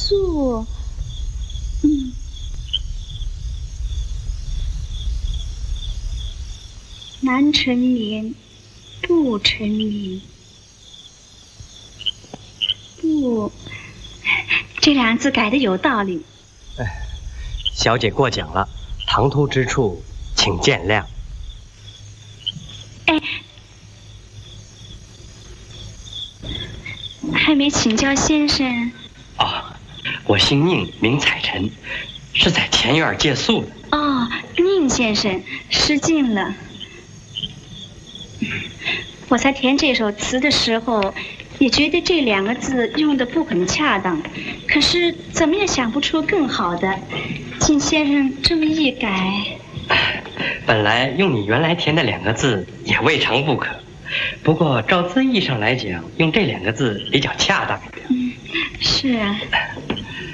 素，难成眠，不成眠，不，这两个字改的有道理。 小姐过奖了，唐突之处，请见谅。 哎，还没请教先生。 哦，我姓宁，名彩臣，是在前院借宿的。 哦，宁先生失敬了。我在填这首词的时候，也觉得这两个字用的不很恰当，可是怎么也想不出更好的。经先生这么一改， 本来用你原来填的两个字也未尝不可，不过照字义上来讲，用这两个字比较恰当一点。 是啊。